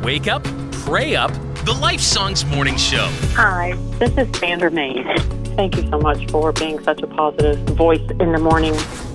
Wake up, pray up, the Life Songs Morning Show. Hi, this is Sandra Mays. Thank you so much for being such a positive voice in the morning.